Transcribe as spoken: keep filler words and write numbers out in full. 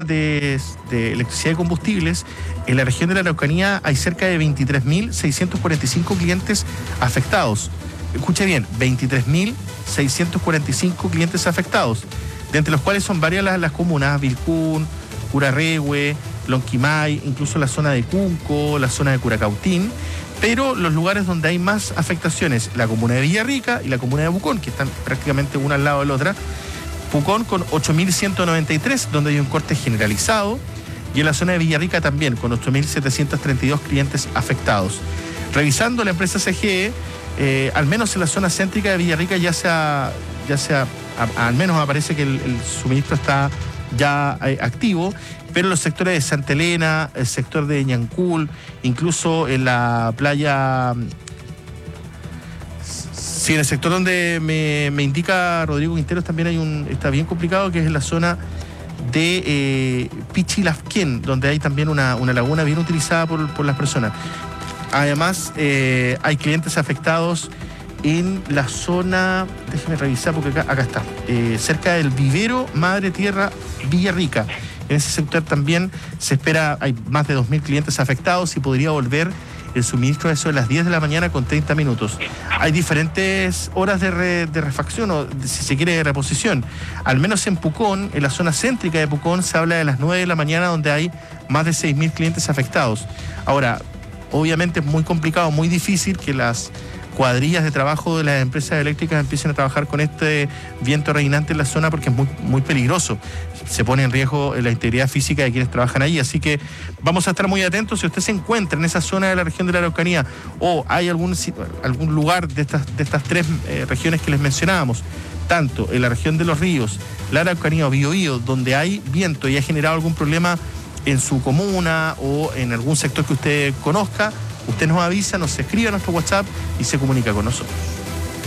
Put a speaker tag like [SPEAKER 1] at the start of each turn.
[SPEAKER 1] de, de electricidad y combustibles, en la región de la Araucanía hay cerca de veintitrés mil seiscientos cuarenta y cinco clientes afectados. Escuche bien, veintitrés mil seiscientos cuarenta y cinco clientes afectados, de entre los cuales son varias las, las comunas: Vilcún, Curarrehue, Lonquimay, incluso la zona de Cunco, la zona de Curacautín. Pero los lugares donde hay más afectaciones, la comuna de Villarrica y la comuna de Pucón, que están prácticamente una al lado de la otra. Pucón con ocho mil ciento noventa y tres, donde hay un corte generalizado, y en la zona de Villarrica también, con ocho mil setecientos treinta y dos clientes afectados. Revisando la empresa C G E, eh, al menos en la zona céntrica de Villarrica ya sea, ya sea a, al menos aparece que el, el suministro está ya eh, activo, pero en los sectores de Santa Elena, el sector de Ñancul, incluso en la playa... Sí, en el sector donde me, me indica Rodrigo Quinteros también hay un, está bien complicado, que es en la zona de eh, Pichilafquén, donde hay también una, una laguna bien utilizada por, por las personas. Además, eh, hay clientes afectados en la zona, déjeme revisar porque acá, acá está, eh, cerca del vivero Madre Tierra Villarrica. En ese sector también se espera, hay más de dos mil clientes afectados y podría volver el suministro a eso de las diez de la mañana con treinta minutos. Hay diferentes horas de, re, de refacción o, de, si se quiere, de reposición. Al menos en Pucón, en la zona céntrica de Pucón, se habla de las nueve de la mañana, donde hay más de seis mil clientes afectados. Ahora, obviamente es muy complicado, muy difícil que las cuadrillas de trabajo de las empresas eléctricas empiecen a trabajar con este viento reinante en la zona, porque es muy, muy peligroso. Se pone en riesgo la integridad física de quienes trabajan allí. Así que vamos a estar muy atentos. Si usted se encuentra en esa zona de la región de la Araucanía o hay algún, algún lugar de estas, de estas tres eh, regiones que les mencionábamos, tanto en la región de Los Ríos, la Araucanía o Biobío, donde hay viento y ha generado algún problema en su comuna o en algún sector que usted conozca, usted nos avisa, nos escribe a nuestro WhatsApp y se comunica con nosotros.